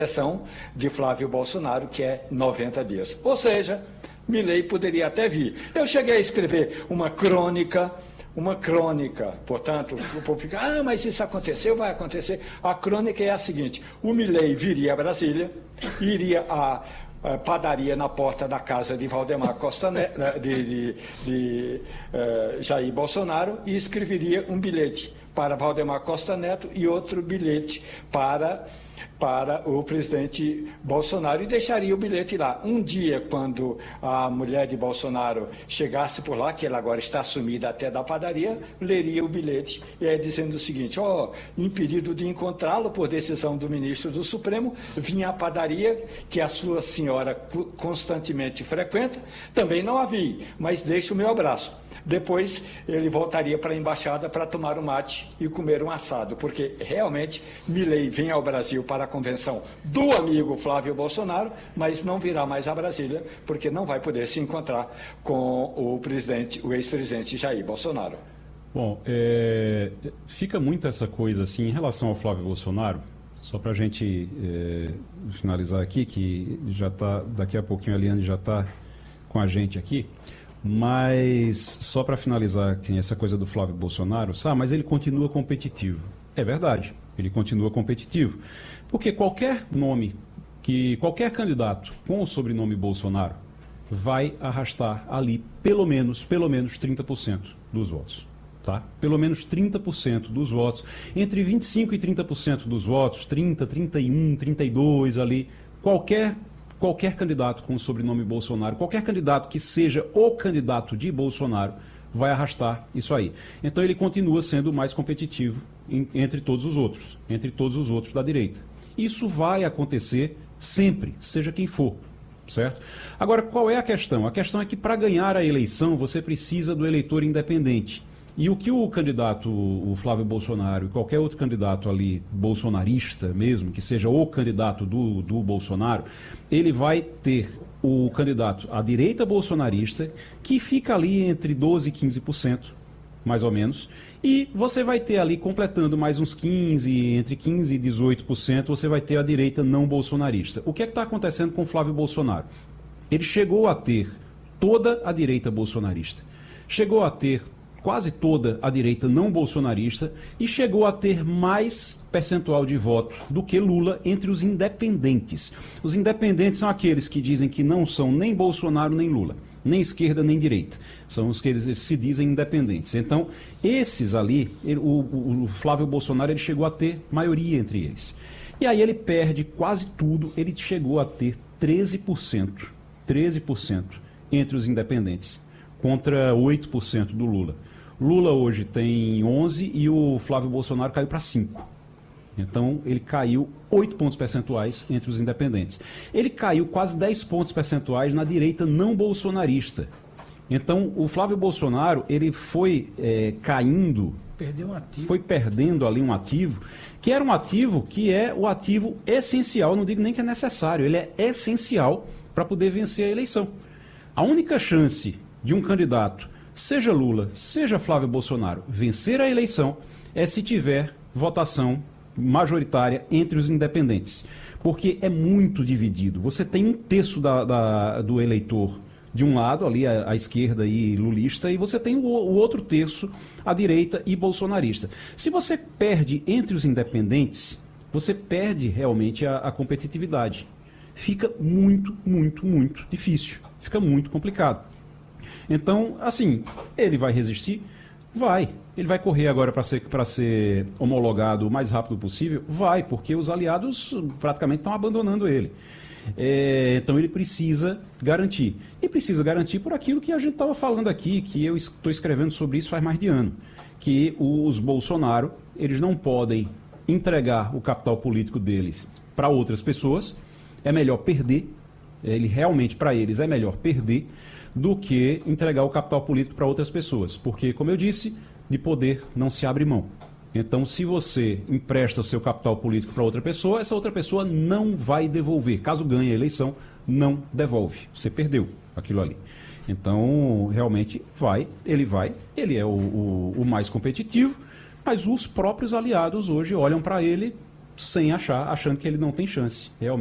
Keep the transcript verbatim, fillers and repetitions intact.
eleição de Flávio Bolsonaro, que é noventa dias. Ou seja, Milei poderia até vir. Eu cheguei a escrever uma crônica, uma crônica, portanto, o povo fica, ah, mas isso aconteceu, vai acontecer. A crônica é a seguinte: o Milei viria a Brasília, iria a, a padaria na porta da casa de Valdemar Costa Neto, de, de, de uh, Jair Bolsonaro, e escreveria um bilhete para Valdemar Costa Neto e outro bilhete para, para o presidente Bolsonaro, e deixaria o bilhete lá. Um dia, quando a mulher de Bolsonaro chegasse por lá, que ela agora está sumida até da padaria, leria o bilhete, e é dizendo o seguinte: ó, oh, impedido de encontrá-lo por decisão do ministro do Supremo, vinha à padaria que a sua senhora constantemente frequenta, também não a vi, mas deixa o meu abraço. Depois ele voltaria para a embaixada para tomar um mate e comer um assado, porque realmente Milei vem ao Brasil para a convenção do amigo Flávio Bolsonaro, mas não virá mais a Brasília, porque não vai poder se encontrar com o presidente, o ex-presidente Jair Bolsonaro. Bom, é, fica muito essa coisa assim em relação ao Flávio Bolsonaro, só para a gente é, finalizar aqui, que já está, daqui a pouquinho a Eliane já está com a gente aqui. Mas, só para finalizar aqui, essa coisa do Flávio Bolsonaro, sabe, mas ele continua competitivo. É verdade, ele continua competitivo. Porque qualquer nome, que qualquer candidato com o sobrenome Bolsonaro vai arrastar ali pelo menos, pelo menos trinta por cento dos votos. Tá? Pelo menos trinta por cento dos votos. Entre vinte e cinco por cento e trinta por cento dos votos, trinta, trinta e um, trinta e dois ali, qualquer Qualquer candidato com o sobrenome Bolsonaro, qualquer candidato que seja o candidato de Bolsonaro, vai arrastar isso aí. Então ele continua sendo o mais competitivo em, entre todos os outros, entre todos os outros da direita. Isso vai acontecer sempre, seja quem for, certo? Agora, qual é a questão? A questão é que para ganhar a eleição você precisa do eleitor independente. E o que o candidato, o Flávio Bolsonaro, e qualquer outro candidato ali, bolsonarista mesmo, que seja o candidato do, do Bolsonaro, ele vai ter o candidato à direita bolsonarista, que fica ali entre doze e quinze por cento, mais ou menos, e você vai ter ali, completando mais uns quinze, entre quinze e dezoito por cento, você vai ter a direita não bolsonarista. O que é que está acontecendo com o Flávio Bolsonaro? Ele chegou a ter toda a direita bolsonarista, chegou a ter quase toda a direita não bolsonarista e chegou a ter mais percentual de voto do que Lula entre os independentes. Os independentes são aqueles que dizem que não são nem Bolsonaro nem Lula, nem esquerda nem direita. São os que eles se dizem independentes. Então, esses ali, ele, o, o Flávio Bolsonaro, ele chegou a ter maioria entre eles. E aí ele perde quase tudo, ele chegou a ter treze por cento, treze por cento entre os independentes, contra oito por cento do Lula. Lula hoje tem onze e o Flávio Bolsonaro caiu para cinco. Então, ele caiu oito pontos percentuais entre os independentes. Ele caiu quase dez pontos percentuais na direita não bolsonarista. Então, o Flávio Bolsonaro, ele foi é, caindo, Perdeu um ativo. foi perdendo ali um ativo, que era um ativo que é o ativo essencial, não digo nem que é necessário, ele é essencial para poder vencer a eleição. A única chance de um candidato, seja Lula, seja Flávio Bolsonaro, vencer a eleição é se tiver votação majoritária entre os independentes. Porque é muito dividido. Você tem um terço da, da, do eleitor de um lado, ali à, à esquerda e lulista, e você tem o, o outro terço à direita e bolsonarista. Se você perde entre os independentes, você perde realmente a, a competitividade. Fica muito, muito, muito difícil. Fica muito complicado. Então, assim, ele vai resistir? Vai. Ele vai correr agora para ser, para ser homologado o mais rápido possível? Vai, porque os aliados praticamente estão abandonando ele. É, então ele precisa garantir. E precisa garantir por aquilo que a gente estava falando aqui, que eu estou escrevendo sobre isso faz mais de ano. Que os Bolsonaro, eles não podem entregar o capital político deles para outras pessoas. É melhor perder. Ele realmente, para eles, é melhor perder do que entregar o capital político para outras pessoas. Porque, como eu disse, de poder não se abre mão. Então, se você empresta o seu capital político para outra pessoa, essa outra pessoa não vai devolver. Caso ganhe a eleição, não devolve. Você perdeu aquilo ali. Então, realmente, vai, ele vai, ele é o, o, o mais competitivo, mas os próprios aliados hoje olham para ele sem achar, achando que ele não tem chance, realmente.